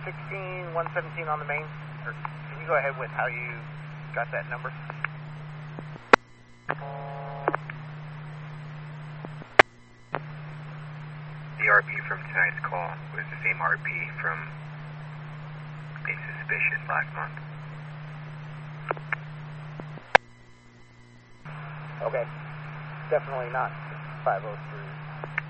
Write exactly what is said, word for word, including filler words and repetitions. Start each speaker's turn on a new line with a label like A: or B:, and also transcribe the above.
A: sixteen one seventeen on the main. Or can you go ahead with how you got that number?
B: The R P from tonight's call was the same R P from a suspicion last month.
A: Okay. Definitely not five oh three.